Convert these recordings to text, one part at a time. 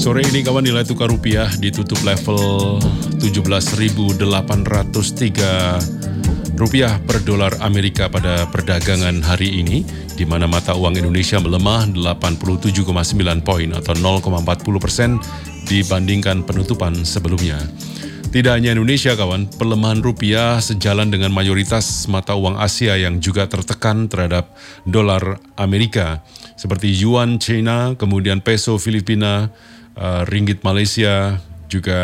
Sore ini kawan, nilai tukar rupiah ditutup level 17.803 rupiah per dolar Amerika pada perdagangan hari ini, di mana mata uang Indonesia melemah 87,9 poin atau 0,40% dibandingkan penutupan sebelumnya. Tidak hanya Indonesia kawan, pelemahan rupiah sejalan dengan mayoritas mata uang Asia yang juga tertekan terhadap dolar Amerika, seperti yuan China, kemudian peso Filipina, ringgit Malaysia, juga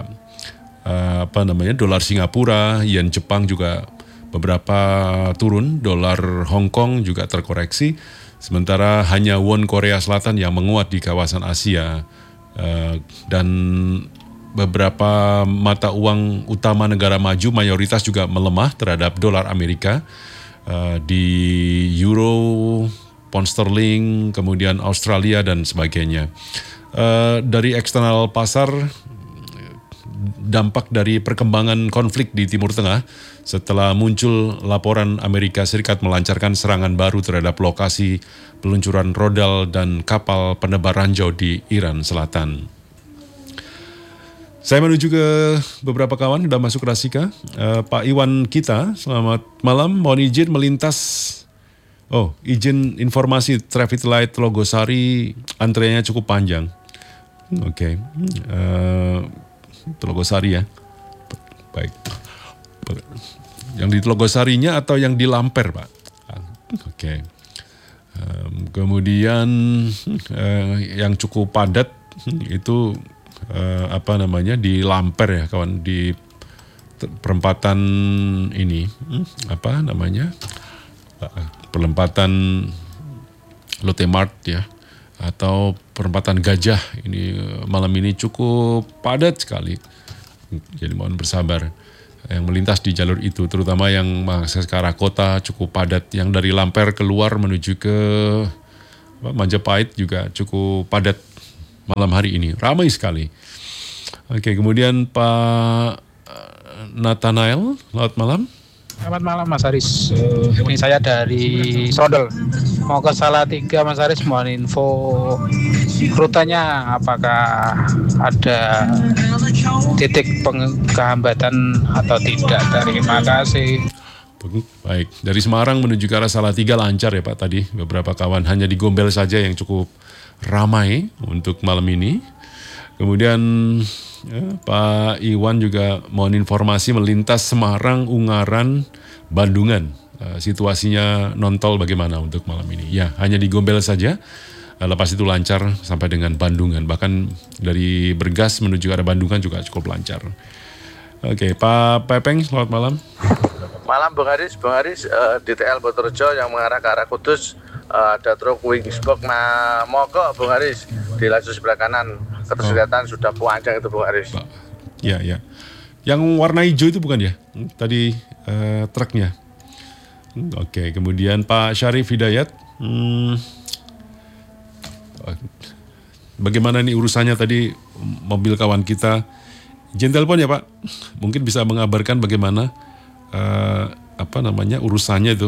dolar Singapura, yen Jepang juga beberapa turun, dolar Hong Kong juga terkoreksi, sementara hanya won Korea Selatan yang menguat di kawasan Asia, dan beberapa mata uang utama negara maju mayoritas juga melemah terhadap dolar Amerika, di euro, pound sterling, kemudian Australia dan sebagainya. Dari eksternal pasar, dampak dari perkembangan konflik di Timur Tengah setelah muncul laporan Amerika Serikat melancarkan serangan baru terhadap lokasi peluncuran rudal dan kapal penebar ranjau di Iran Selatan. Saya menuju ke beberapa kawan, sudah masuk Rasika. Pak Iwan kita, selamat malam. Mohon izin melintas. Izin informasi traffic light Telogosari, antriannya cukup panjang. Oke. Telogosari ya. Baik. Yang di Telogosarinya atau yang di Lamper, Pak? Oke. Kemudian yang cukup padat itu di Lamper ya kawan, di perempatan ini perempatan Lotte Mart ya, atau perempatan Gajah ini malam ini cukup padat sekali, jadi mohon bersabar yang melintas di jalur itu, terutama yang mengakses ke arah kota cukup padat, yang dari Lamper keluar menuju ke Majapahit juga cukup padat malam hari ini, ramai sekali. Oke, kemudian Pak Nathanael, selamat malam. Selamat malam Mas Haris. Ini saya dari Srodel, mau ke Salatiga Mas Haris, mohon info rutenya, apakah ada titik kehambatan atau tidak. Terima kasih. Baik, dari Semarang menuju ke arah Salatiga lancar ya Pak tadi, beberapa kawan hanya di Gombel saja yang cukup ramai untuk malam ini. Kemudian Pak Iwan juga mohon informasi melintas Semarang, Ungaran, Bandungan. Situasinya non-tol bagaimana untuk malam ini? Ya, hanya di Gombel saja. Lepas itu lancar sampai dengan Bandungan. Bahkan dari Bergas menuju ke arah Bandungan juga cukup lancar. Oke, Pak Pepeng, selamat malam. Malam Bang Haris, DTL Botorjo yang mengarah ke arah Kudus, ada truk Wingsbox mogok Bang Haris di lajur sebelah kanan, keterlibatan sudah panjang itu Bang Haris. Ya. Yang warna hijau itu bukan ya? Tadi truknya. Oke, kemudian Pak Syarif Hidayat. Bagaimana nih urusannya tadi mobil kawan kita? Izin telepon ya Pak. Mungkin bisa mengabarkan bagaimana urusannya itu.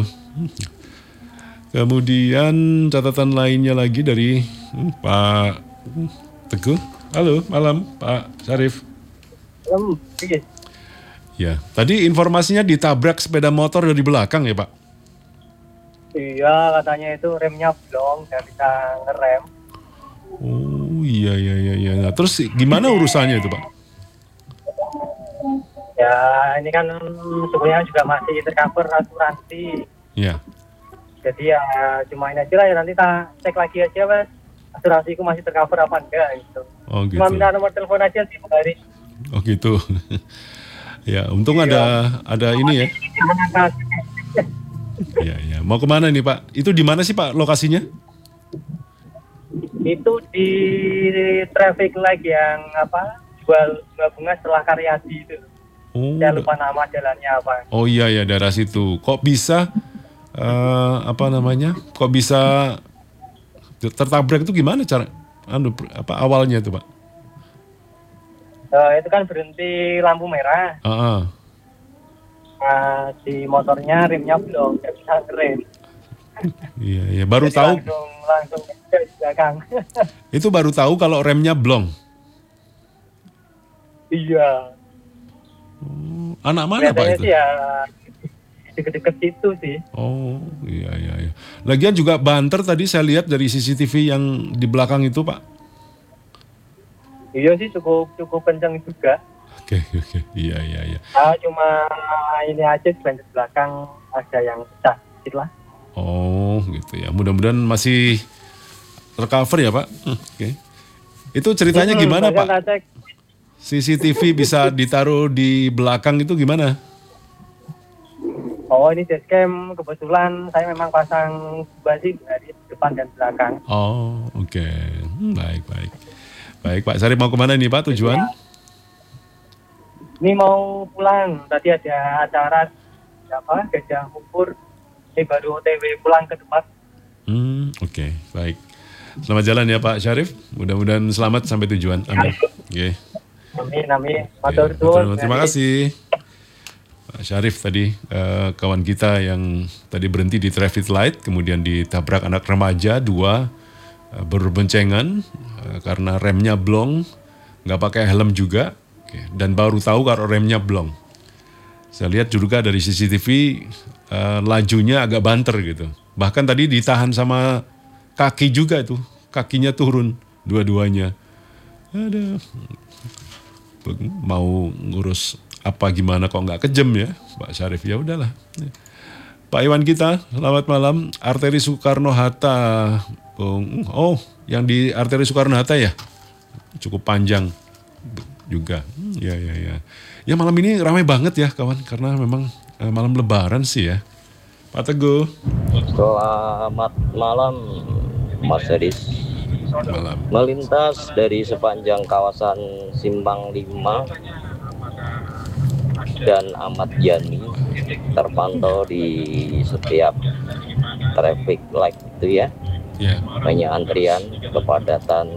Kemudian catatan lainnya lagi dari Pak Teguh. Halo, malam Pak Syarif. Ya, tadi informasinya ditabrak sepeda motor dari belakang ya Pak? Iya, katanya itu remnya blong, nggak bisa ngerem. Oh iya. Nah, terus gimana urusannya itu Pak? Ya, ini kan sebenarnya juga masih tercover asuransi. Iya. Jadi ya cuma ini aja lah, ya nanti kita cek lagi aja Mas, asuransiku masih tercover apa enggak gitu. Oh gitu. Cuma minta nomor telepon aja sih Pak Haris. Oh gitu. Ya, untung ada ini ya. Iya. Mau kemana nih Pak? Itu di mana sih Pak lokasinya? Itu di traffic light yang jual bunga setelah Karyadi itu. Oh, saya lupa nama jalannya apa. Oh iya daerah situ. Kok bisa Kok bisa tertabrak itu gimana cara awalnya itu Pak? Itu kan berhenti lampu merah. Di motornya remnya blong, nggak bisa ngerem. Iya, baru tahu. Langsung ke belakang. Itu baru tahu kalau remnya blong. Iya. Anak mana Pak Kelihatannya itu? sih ya deket-deket situ sih. Oh, iya, iya, iya. Lagian juga banter tadi saya lihat dari CCTV yang di belakang itu, Pak. Iya sih cukup cukup kencang juga. Oke, oke. Iya, iya, iya. Cuma ini aja di bagian belakang ada yang pecah sedikit lah. Oh, gitu ya. Mudah-mudahan masih recover ya, Pak. Oke. Itu ceritanya gimana, Bahkan Pak? tak cek. CCTV bisa ditaruh di belakang itu gimana? Oh ini dashcam kebetulan saya memang pasang dua sih dari depan dan belakang. Oh, oke. Baik, baik. Baik, Pak Syarif mau kemana nih, Pak, tujuan? Ini mau pulang, tadi ada acara gajah ukur. Ini baru OTW pulang ke tempat. Oke, baik. Selamat jalan ya Pak Syarif. Mudah-mudahan selamat sampai tujuan. Amin. Oke. Amin, amin. Ya, Matur suwun. terima kasih. Pak Syarif tadi kawan kita yang tadi berhenti di traffic light, kemudian ditabrak anak remaja dua berboncengan karena remnya blong, nggak pakai helm juga, dan baru tahu kalau remnya blong. Saya lihat juga dari CCTV lajunya agak banter gitu. Bahkan tadi ditahan sama kaki juga itu, kakinya turun dua-duanya. Ada mau ngurus apa gimana kok nggak kejam ya Pak Syarif, ya udahlah. Pak Iwan kita, selamat malam. Arteri Soekarno Hatta. Oh, yang di arteri Soekarno Hatta ya, cukup panjang juga. Ya, ya, ya. Ya malam ini ramai banget ya kawan, karena memang malam Lebaran sih ya. Pak Teguh. Selamat malam Mas Haris. Malam. Melintas dari sepanjang kawasan Simpang 5 dan Ahmad Yani terpantau di setiap traffic light itu ya. Ya. Banyak antrian, kepadatan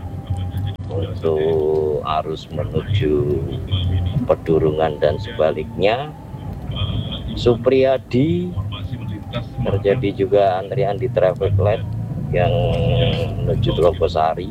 untuk arus menuju Pedurungan dan sebaliknya. Supriyadi terjadi juga antrian di traffic light yang menuju Telogosari.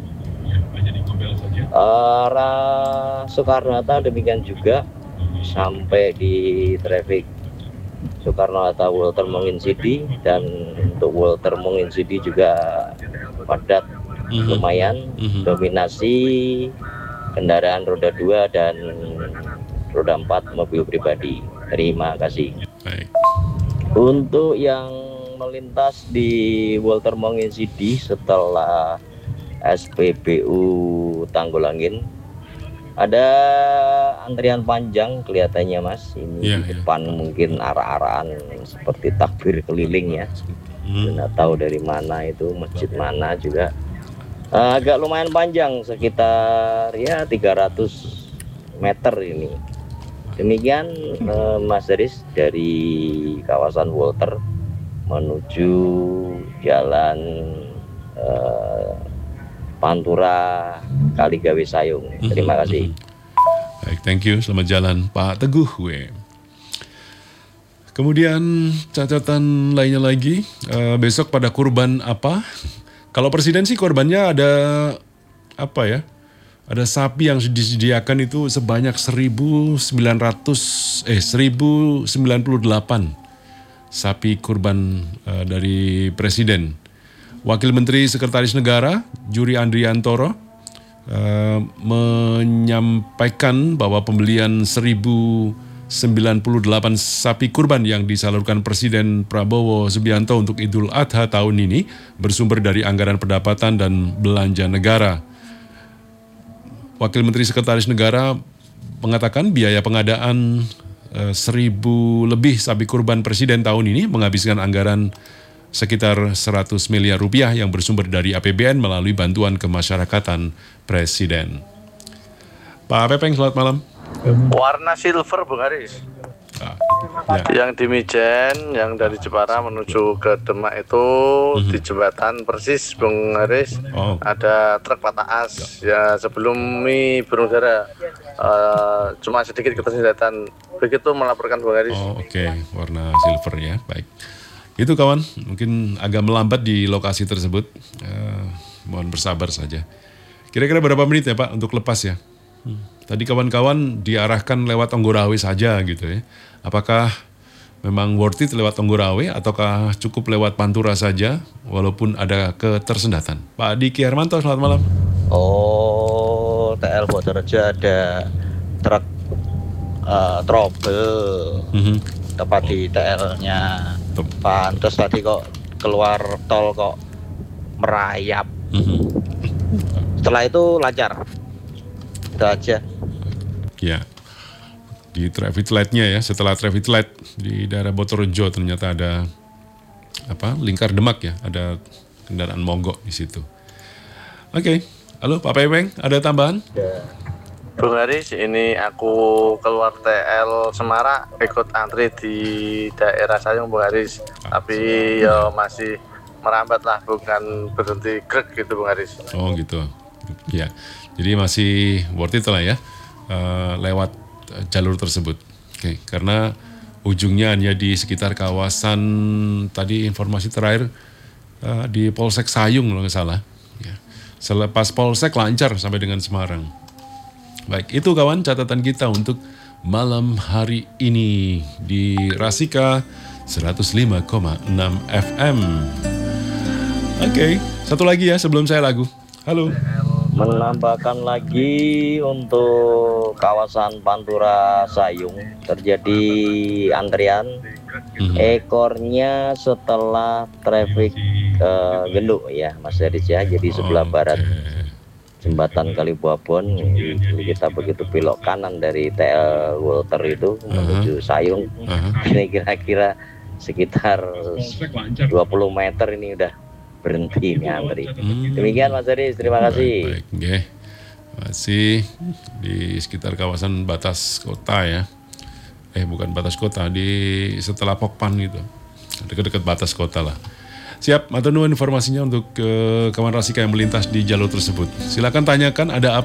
Arah Soekarno-Hatta demikian juga sampai di traffic Soekarno-Hatta Walter Monginsidi, dan untuk Walter Monginsidi juga padat lumayan, dominasi kendaraan roda 2 dan roda 4 mobil pribadi. Terima kasih. Baik. Untuk yang melintas di Walter Monginsidi setelah SPBU Tanggulangin, ada antrian panjang kelihatannya Mas. Ini di depan mungkin arah-arahan seperti takbir keliling ya. Nggak tahu dari mana itu, masjid mana juga. Agak lumayan panjang, sekitar ya 300 meter ini. Demikian Mas Haris dari kawasan Walter menuju jalan Pantura Kaligawe Sayung. Terima kasih. Baik, thank you. Selamat jalan Pak Teguh. Kemudian catatan lainnya lagi, besok pada kurban apa? Kalau presiden sih korbannya ada apa ya? Ada sapi yang disediakan itu sebanyak 1.098 sapi kurban dari presiden. Wakil Menteri Sekretaris Negara Juri Andriantoro menyampaikan bahwa pembelian 1.098 sapi kurban yang disalurkan Presiden Prabowo Subianto untuk Idul Adha tahun ini bersumber dari anggaran pendapatan dan belanja negara. Wakil Menteri Sekretaris Negara mengatakan biaya pengadaan 1.000 lebih sapi kurban Presiden tahun ini menghabiskan anggaran sekitar 100 miliar rupiah yang bersumber dari APBN melalui bantuan kemasyarakatan Presiden. Pak Pepeng, selamat malam. Warna silver Bung Haris. Yang di Mijen, yang dari Jepara menuju ke Demak itu di jembatan persis Bung Haris. Ada truk patah as ya sebelum burung dara, cuma sedikit keterlambatan, begitu melaporkan Bung Haris. Oke. Warna silver ya, baik. Itu kawan, mungkin agak melambat di lokasi tersebut. Mohon bersabar saja. Kira-kira berapa menit ya Pak untuk lepas ya? Tadi kawan-kawan diarahkan lewat Tonggorawe saja gitu ya. Apakah memang worth it lewat Tonggorawe ataukah cukup lewat Pantura saja walaupun ada ketersendatan? Pak Diki Hermanto, selamat malam. Oh, TL Bodorejo ada truk trouble tepat di TL-nya. Pantes tadi kok keluar tol kok merayap. Setelah itu lancar. Itu aja. Ya, di traffic light-nya ya, setelah traffic light di daerah Botorejo ternyata ada lingkar Demak ya, ada kendaraan mogok di situ. Oke, halo Pak Pepeng, ada tambahan? Bung Haris, ini aku keluar TL Semarang ikut antri di daerah Sayung Bung Haris, tapi ya masih merambat lah, bukan berhenti grek gitu Bung Haris. Oh gitu, ya. Jadi masih worth it lah ya, lewat jalur tersebut. Oke, karena ujungnya hanya di sekitar kawasan, tadi informasi terakhir di Polsek Sayung kalau nggak salah. Ya. Selepas Polsek lancar sampai dengan Semarang. Baik, itu kawan catatan kita untuk malam hari ini di Rasika 105,6 FM. Oke, satu lagi ya sebelum saya lagu. Halo. Menambahkan lagi untuk kawasan Pantura Sayung terjadi antrian ekornya setelah traffic Genduk ya Mas Haris ya, jadi sebelah barat jembatan Kalibuabon. Kita begitu belok kanan dari TL Walter itu menuju Sayung, ini kira-kira sekitar 20 meter ini udah berhenti ngantri. Demikian Mas Haris, terima kasih. Baik, okay. Masih di sekitar kawasan batas kota ya. Bukan batas kota, di setelah Pokpan gitu. Dekat-dekat batas kota lah. Siap, matur nuwun informasinya untuk kawan Rasika yang melintas di jalur tersebut. Silakan tanyakan ada apa